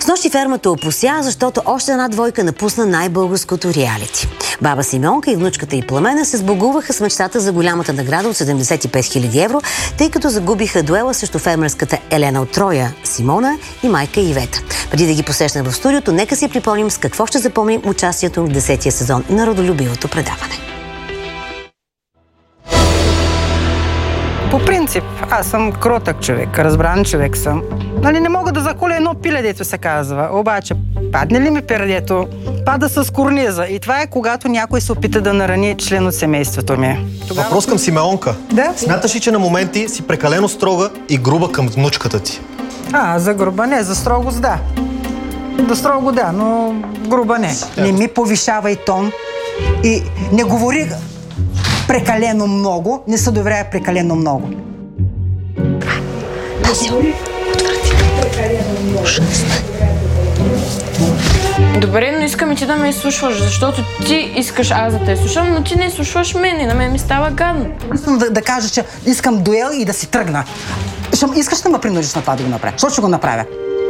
Снощи фермата опося, защото още една двойка напусна най-българското реалити. Баба Симеонка и внучката й Пламена се сбогуваха с мечтата за голямата награда от 75 000 евро, тъй като загубиха дуела срещу фермерската Елена от Троя, Симона и майка Ивета. Преди да ги посрещнем в студиото, нека си припомним с какво ще запомним участието в 10-тия сезон на родолюбивото предаване. По принцип, аз съм кротък човек, разбран човек съм. Не мога да заколя едно пиле, дето се казва. Обаче, падне ли ми пердето, пада с корниза. И това е когато някой се опита да нарани член от семейството ми. Въпрос към Симеонка. Да? Смяташ ли, че на моменти си прекалено строга и груба към внучката ти? За груба не, за строгост да. Да строго да, но груба не. Не ми повишавай тон и не говори прекалено много, не се доверяй прекалено много. Добре, но искам и ти да ме изслушваш, защото ти искаш аз да те слушам, но ти не изслушваш мен и на мен ми става гадно. Искам да кажа, че искам дуел и да си тръгна. Искаш да ме принудиш на това да го направя? Що ще го направя?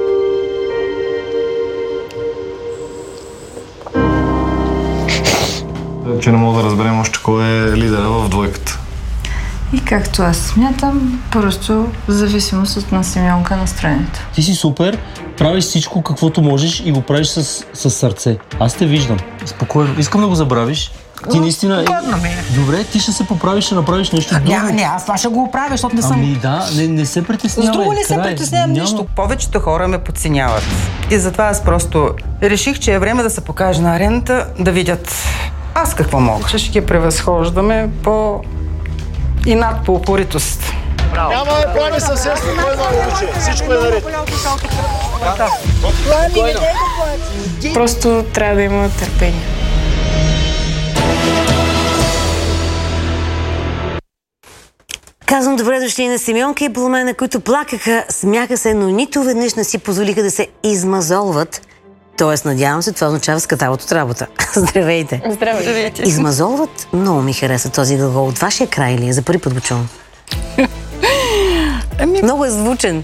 Че не мога да разберем още кой е лидера в двойката. И както аз смятам, просто в зависимост от на Симеонка настроението. Ти си супер, правиш всичко каквото можеш и го правиш с сърце. Аз те виждам. Спокойно. Искам да го забравиш. Ти наистина... Добре, ти ще се поправиш, ще направиш нещо друго. Не, аз това ще го оправя, защото не съм... Не се притеснявай. С друго не се притеснявам нищо. Повечето хора ме подценяват. И затова аз просто реших, че е време да се покаже на арената, да видят аз какво мога. Ще ги превъзхождаме по инат, по упоритост. Няма да плани съвсем спокойно, момиче. Всичко е наред. Просто трябва да има търпение. Казвам добре дошли на Симеонка и Пламена, които плакаха, смяха се, но нито веднъж не си позволиха да се измазолват. Тоест, надявам се, това означава скатават от работа. Здравейте! Здравейте! Измазолват? Много ми хареса този глагол. От вашия край ли е? За първи път го чувам. Много е звучен.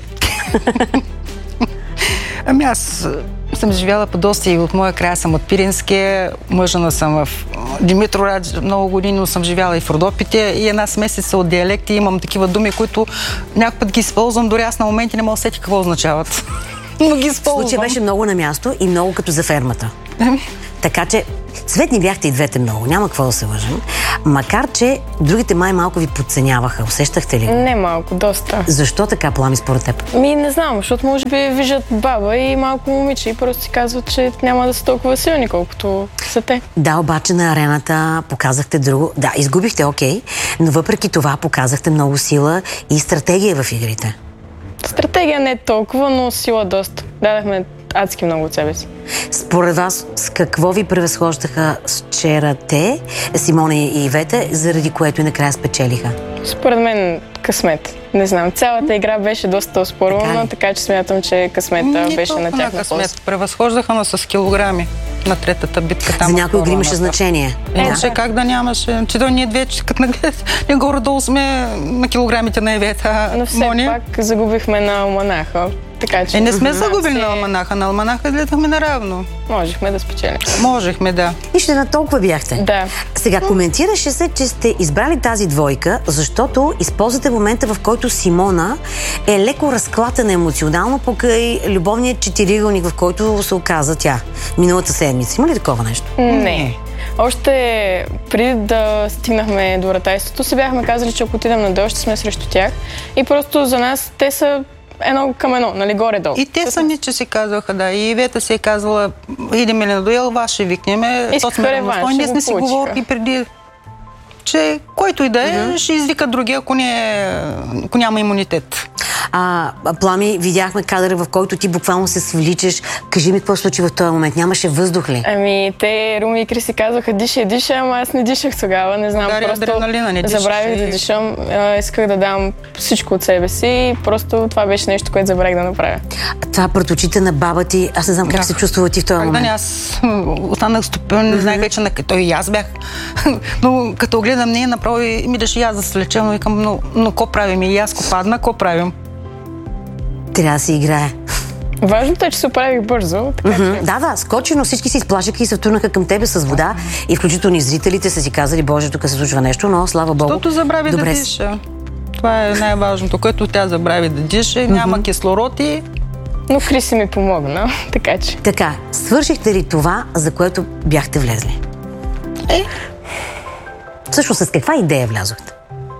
Аз съм живяла по доста и от моя край съм от Пиринския, мъжена съм в Димитроград много години, но съм живяла и в Родопите и една смесица от диалекти. Имам такива думи, които някой път ги използвам, дори аз на моменти не мога да сетя какво означават. Но ги използвам. Случай беше много на място и много като за фермата. Така че цветни бяхте и двете много, няма какво да се лъжим. Макар че другите май малко ви подценяваха, усещахте ли? Не малко, доста. Защо така, Плами, според теб? Не знам, защото може би виждат баба и малко момиче и просто си казват, че няма да са толкова силни, колкото са те. Да, обаче на арената показахте друго. Да, изгубихте, окей, но въпреки това показахте много сила и стратегия в игрите. Стратегия не е толкова, но сила доста. Дадахме адски много от себе си. Според вас, с какво ви превъзхождаха вчера те, Симона и Ивета, заради което и накрая спечелиха? Според мен късмет. Не знам, цялата игра беше доста оспорвана, така че смятам, че късмета беше на тяхна полза. Превъзхождаха, но с килограми на третата битка. За някой игри имаше значение. Имаше как да нямаше. Че ние две, като не горе-долу сме на килограмите на Ивета. Но все пак загубихме на Алманаха. Така, че не сме загубили на Алманаха. На Алманаха гледахме наравно. Можехме да спечелим. Можехме, да. Нищо на толкова бяхте. Да. Сега, коментираше се, че сте избрали тази двойка, защото използвате момента, в който Симона е леко разклатена емоционално покрай любовният четириъгълник, в който се оказа тя миналата седмица. Има ли такова нещо? Не. Още преди да стигнахме до ратайството, си бяхме казали, че ако отидем на дуел, ще сме срещу тях. И просто за нас те са едно към едно, нали, горе-долу. И те сами, че си казваха, да. И Ивета си е казвала, идем ли на дуел, вас ще викнеме. Искаха реванш, ние сме си говорили преди, че който и да е, ще извика другия, ако няма имунитет. Плами, видяхме кадъра, в който ти буквално се свличаш. Кажи ми какво се случи в този момент. Нямаше въздух ли? Те, Руми и Криси казваха, диша, ама аз не дишах тогава. Не знам, просто забравих да дишам. Исках да дам всичко от себе си и просто това беше нещо, което забравих да направя. Това пред очите на баба ти, аз не знам как се чувствува ти в този момент. Аз останах стопен, не знаех вече той и аз бях. Но като гледам нея, направо ми даше и аз да се леча, но викам, но какво правим? И аз падна, какво правим? Трябва да си играе. Важното е, че се оправих бързо. Така, Да, скочи, но всички се изплашиха и се втурнаха към тебе с вода и включително и зрителите са си казали, Боже, тук се случва нещо, но слава Богу. Защото забрави да диша. Това е най-важното, което тя забрави да диша, няма кислород и... Но Криси ми помогна, така че... Така, свършихте ли това, за което бяхте влезли? Всъщност, с каква идея влязохте?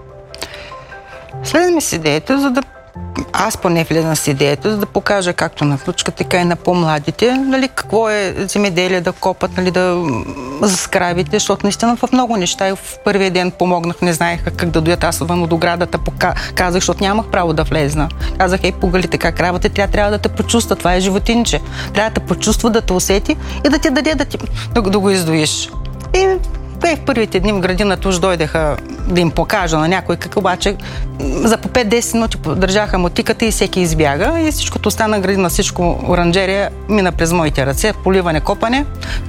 Следваме с идеята, за да... Аз поне влезна с идеята, за да покажа както на внучка, така и на по-младите, нали, какво е земеделие да копат, нали, да с кравите, защото наистина в много неща и в първия ден помогнах, не знаех как да дойдат, аз вън от оградата, казах, защото нямах право да влезна. Казах, погали така кравата, тя трябва да те почувства, това е животинче. Трябва да те почувства, да те усети и да ти даде да го издоиш. И в първите дни в градината уж дойдеха да им покажа на някой как, обаче за по 5-10 минути държаха мотиката и всеки избяга и всичкото остана градина, всичко оранжерия мина през моите ръце, поливане, копане.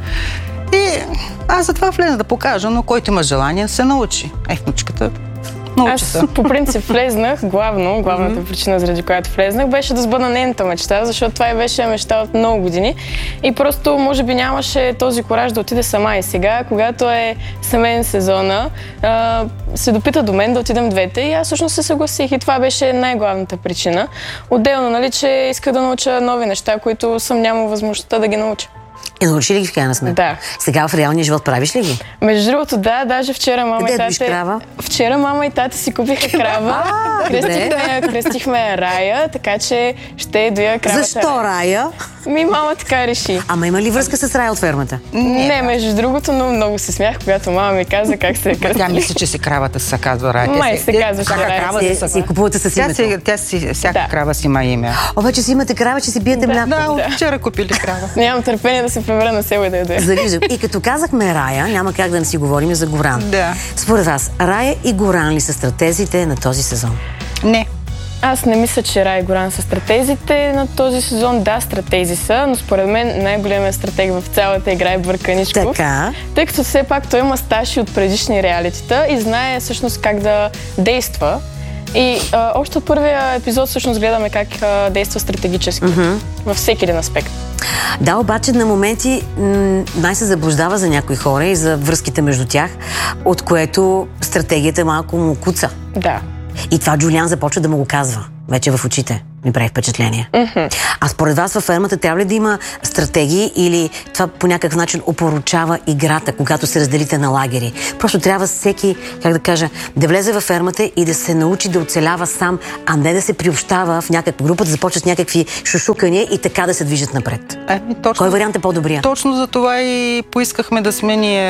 И аз затова влезна да покажа, но който има желание се научи. Внучката научи се. Аз по принцип влезнах, главната причина, заради която влезнах, беше да сбъдна нейната мечта, защото това беше мечта от много години и просто може би нямаше този кураж да отиде сама. И сега, когато е семейен сезона, се допита до мен да отидем двете и аз всъщност се съгласих и това беше най-главната причина. Отделно, нали, че исках да науча нови неща, които съм нямала възможността да ги науча. И научи ли ги в крайна сметка? Да. Сега в реалния живот правиш ли ги? Между другото, да, даже вчера мама и тати... крава? Вчера мама и тати си купиха крава. Крестихме Рая, така че ще доя кравата. Защо Рая? Мама така реши. Ама има ли връзка с Рая от фермата? Не, между другото, но много се смях, когато мама ми каза как се кръсти. Тя мисли, че си кравата се казва Рая. Май се казва Рая. Си купувате с името. Тя всяка крава си има име. Вече си имате крава, че си биете мляко. Да, от вчера купили крава. Нямам търпение да се превърна село и да яде. Завиждам. И като казахме Рая, няма как да не си говорим за Горан. Да. Според вас, Рая и Горан ли са стратезите на този сезон? Не. Аз не мисля, че Рая и Горан са стратезите на този сезон. Да, стратези са, но според мен най-големият стратег в цялата игра е Бърканичков. Така. Тъй като все пак той има стаж от предишни реалитита и знае всъщност как да действа. И още от първия епизод всъщност гледаме как действа стратегически във всеки един аспект. Да, обаче на моменти най-се заблуждава за някои хора и за връзките между тях, от което стратегията малко му куца. Да. И това Джулиан започва да му го казва вече в очите. Ми прави впечатление. А според вас във фермата трябва ли да има стратегии или това по някакъв начин опоручава играта, когато се разделите на лагери? Просто трябва всеки, как да кажа, да влезе във фермата и да се научи да оцелява сам, а не да се приобщава в някаква група, да започва с някакви шушукания и така да се движат напред. Кой вариант е по-добрия? Точно за това и поискахме да смени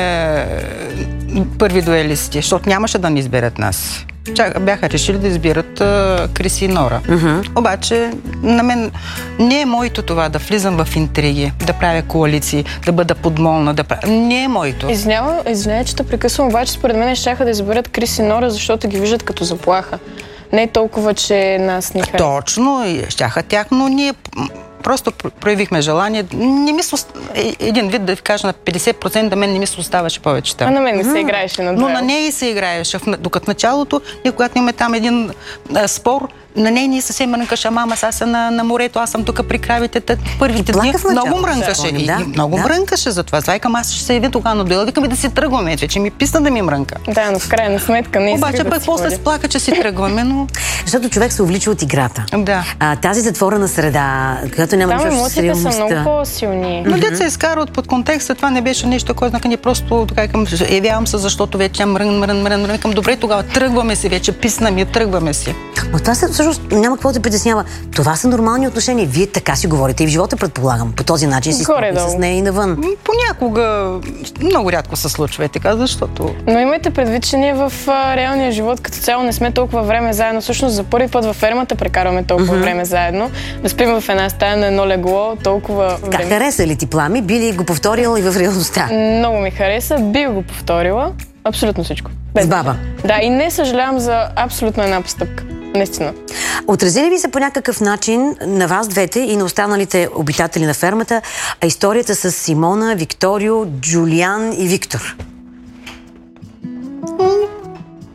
първи дуелисти, защото нямаше да ни изберат нас. Бяха решили да избират Криси и Нора. Обаче на мен не е моето това да влизам в интриги, да правя коалиции, да бъда подмолна, не е моето. Извинявай, че те прекъсвам, обаче според мен щяха да изберат Криси и Нора, защото ги виждат като заплаха. Не е толкова, че нас ни харесва. Точно, щяха тях, но ние просто проявихме желание. Не ми един вид да ви кажа на 50%, да мен не ми се оставаше повече там. А на мен не се играеше на дуел. Но на нея и се играеше. Докато началото, когато имаме там един спор, на нея ние съвсем мрънкаше, мама, аз съм на морето, аз съм тук при кравите. Първите дни много мрънкаше. Много мрънкаше за това. Звайкам, аз ще се яви тогава на дуел. Викаме да си тръгваме, че ми писна да ми мрънка. Да, но в крайна сметка не обаче пък после сплака, че си тръгваме, но... Защото човек се увлича от играта. Да. Тази затворена среда, която няма нищо общо с реалността. Там емоциите са много по-силни. Но деца изкарват под контекста, това не беше нещо, което знака, ние просто явявам се, защото вече мрън. Към добре, тогава тръгваме си вече, писна ми, тръгваме си. Но това всъщност няма какво да притеснява. Това са нормални отношения. Вие така си говорите и в живота, предполагам. По този начин си спомни с нея и навън. Понякога, много рядко се случва и така, защото... Но имайте предвид, че ние в реалния живот като цяло не сме толкова време заедно. Всъщност за първи път във фермата прекарваме толкова време заедно. Да спим в една стая на едно легло, толкова време. Как хареса ли ти Плами? Би ли го повторила и в реалността? Много ми хареса. Би го повторила. Абсолютно всичко. С баба? Да, и не съжалявам за абсолютно една постъпка. Наистина. Отрази ли ви се по някакъв начин на вас двете и на останалите обитатели на фермата историята с Симона, Викторио, Джулиан и Виктор?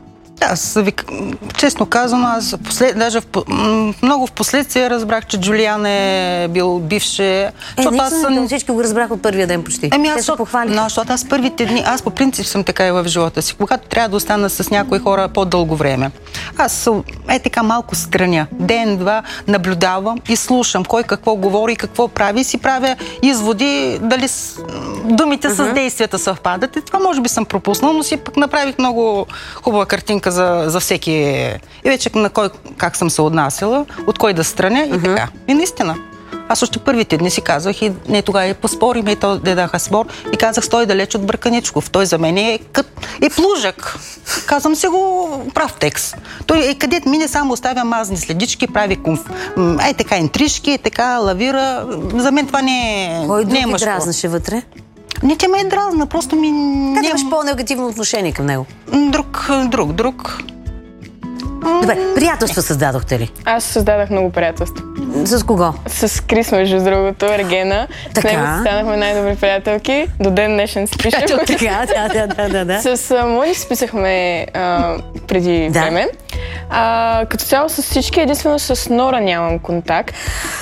Аз честно казано, аз даже много в последствие разбрах, че Джулиан е бил бивше. Всички го разбрах от първия ден почти. Те се похвалиха. Защото аз първите дни, аз по принцип съм така и в живота си. Когато трябва да остана с някои хора по-дълго време. Аз така малко страня. Ден-два наблюдавам и слушам кой какво говори и какво прави и си правя изводи дали думите с действията съвпадат. И това може би съм пропуснал, но си пък направих много хубава картинка за всеки. И вече на кой как съм се отнасяла, от кой да страня и така. И наистина. Аз още първите дни си казвах и не тогава и поспориме и то дедаха спор и казах, стой далеч от Бърканичков. Той за мен е плужък. Казвам си го прав текст. Той където мине само оставя мазни следички, прави така интрижки, така лавира. За мен това не е Кой друг е дразнаше вътре? Не, че ме е дразна, просто ми... Как имаш по-негативно отношение към него? Друг. Добре, приятелства създадохте ли? Аз създадах много приятелства. С кого? С Крис, между другото, Ергена. Така. С него станахме най-добри приятелки. До ден днешен си пишем. Така, да. С Мони си писахме преди време. Като цяло с всички, единствено с Нора нямам контакт.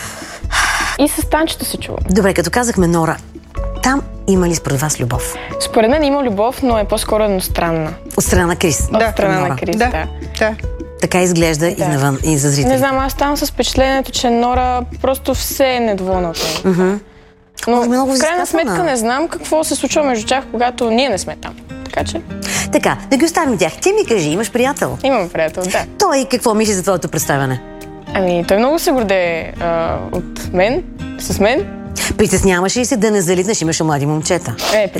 И с Танчето се чувам. Добре, като казахме Нора, там има ли според вас любов? Според мен има любов, но е по-скоро едностранна. От страна на Крис? От страна на Крис, да. Така изглежда и навън, и за зрители. Не знам, аз ставам с впечатлението, че Нора просто все е недоволна от него. Но в крайна сметка не знам какво се случва между тях, когато ние не сме там. Така че... Така, да ги оставим тях. Ти ми кажи, имаш приятел? Имам приятел, да. Той какво мисли за твоето представяне? Той много се гордее от мен, с мен. Притесняваше ли се да не залитнеш, имаше млади момчета?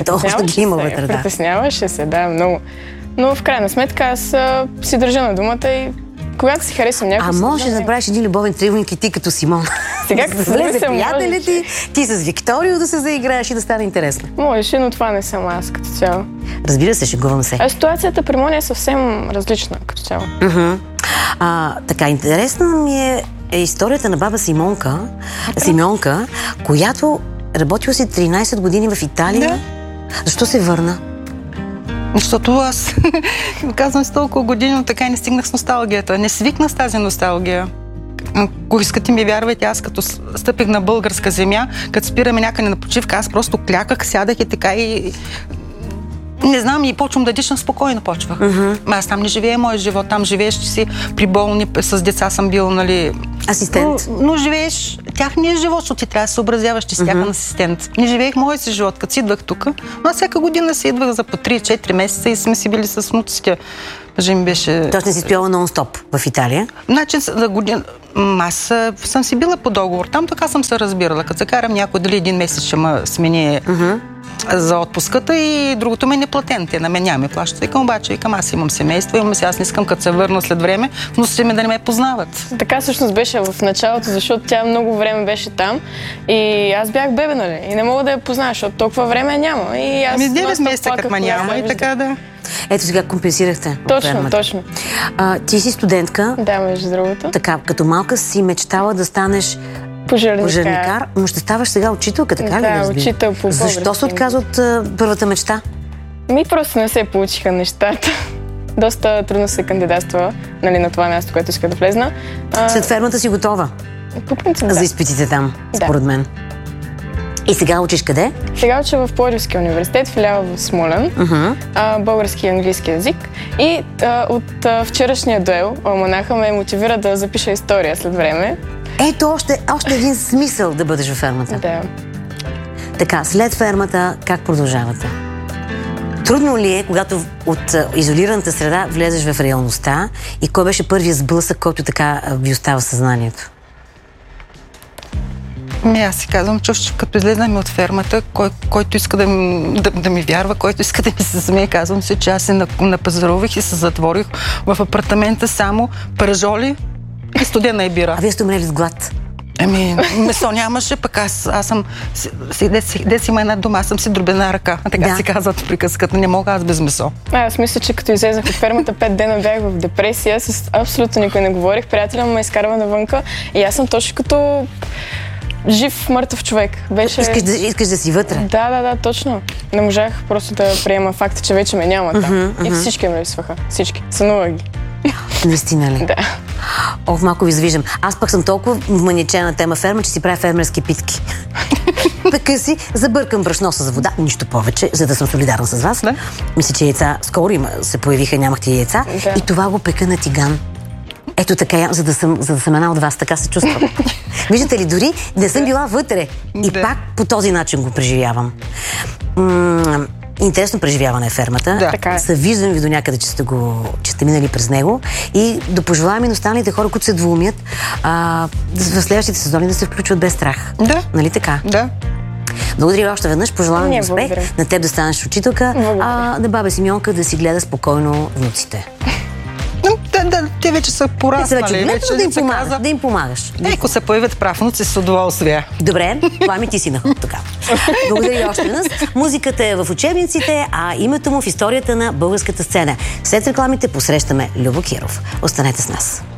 Притесняваше се, да, много. Но в крайна сметка аз си държа на думата и когато си харесвам някой... може да направиш един любовен триъгълник и ти като Симон. Сега като влезе приятели ти с Викторио да се заиграеш и да стане интересно. Можеше, но това не съм аз като цяло. Разбира се, шегувам се. Ситуацията при Мони е съвсем различна като цяло. Така, интересна ми е историята на баба Симеонка, която работила си 13 години в Италия. Да. Защо се върна? Защото аз казвам с толкова години, но така и не стигнах с носталгията. Не свикнах с тази носталгия. Ако искате ми вярвайте, аз като стъпих на българска земя, като спираме някъде на почивка, аз просто кляках, сядах и така и... Не знам, и почвам да дишам, спокойно почвах. Аз там не живея моят живот, там живееш си при болни, с деца съм бил, нали... Асистент. Но живееш тяхния живот, защото ти трябва да се съобразяваш, че си тяхен асистент. Не живеех моят си живот, като си идвах тук, но аз всяка година си идвах за по 3-4 месеца и сме си били с внуците. Беше... Тоест не си стояла нон-стоп в Италия? Значи за година... Аз съм си била по договор. Там така съм се разбирала. Като се карам някой, дали един месец ще ме смени за отпуската и другото ме е неплатен. Те на мен няма ме плащат. Викам обаче, аз имам семейство, аз не искам като се върна след време, но си ме да не ме познават. Така всъщност беше в началото, защото тя много време беше там и аз бях бебе, нали? И не мога да я позная, защото толкова време няма. И аз 9 месеца как ма няма и така да... Ето сега компенсирахте. Точно. Ти си студентка. Да, между другото. Така, като малка си мечтала да станеш пожарникар, но ще ставаш сега учителка, така ли? Да, учител по български. Защо се отказва от първата мечта? Просто не се получиха нещата. Доста трудно се кандидатства, нали, на това място, което иска да влезна. След фермата си готова? По принцип, да. За изпитите там, според мен. И сега учиш къде? Сега уча в Пловдивския университет, филиал в Смолян, български и английски език. И от вчерашния дуел монаха ме мотивира да запиша история след време. Ето още един смисъл да бъдеш във фермата. Да. Така, след фермата, как продължавате? Трудно ли е, когато от изолираната среда влезеш в реалността и кой беше първият сблъсък, който така ви остава в съзнанието? Аз си казвам, че като излезнем от фермата, който иска да ми вярва, който иска да ми се смее, казвам си, че аз се напазарувах и се затворих в апартамента само пържоли и студена и бира. А вие сте умрели с глад? Месо нямаше, пък аз съм... Дес има една дума, аз съм си дробена ръка. Така си казват в приказката, не мога аз без месо. Аз мисля, че като излезах от фермата 5 дена бях в депресия, с абсолютно никой не говорих, приятеля ме изкарва навънка и аз съм точно като жив, мъртъв човек. Искаш да си вътре? Да, точно. Не можах просто да приема факта, че вече ме няма там. И всички ме липсваха. Всички. Сънувах ги. Наистина ли? Да. Ох, малко ви завиждам. Аз пък съм толкова вманичена на тема ферма, че си правя фермерски питки. Така си, забъркам брашно с вода, нищо повече, за да съм солидарна с вас. Да. Мисля, че яйца скоро се появиха, нямахте яйца. Да. И това го пека на тиган. Ето така, за да съм една от вас, така се чувствам. Виждате ли, дори не съм била вътре. И пак по този начин го преживявам. Интересно преживяване е фермата. Да. Така е. Съвиждам ви до някъде, че сте минали през него. И да пожелавам и на останалите хора, които се двумят, в следващите сезони да се включват без страх. Да. Нали така? Да. Благодаря още веднъж. Пожелавам ви успех. Благодаря. На теб да станеш учителка, на баба Симеонка да си гледа спокойно внуците. Да, те вече са пораснали. Вече гледат, да им помагаш. Ако се появят правнуци, с удоволствие. Добре, това ми ти си наход тогава. Благодаря още веднъж. Музиката е в учебниците, а името му в историята на българската сцена. След рекламите посрещаме Любо Киров. Останете с нас.